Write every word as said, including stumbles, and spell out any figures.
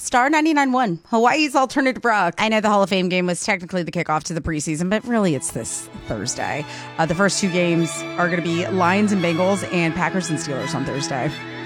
Star ninety-nine one, Hawaii's alternative rock. I know the Hall of Fame game was technically the kickoff to the preseason, but really it's this Thursday. Uh, the first two games are going to be Lions and Bengals and Packers and Steelers on Thursday.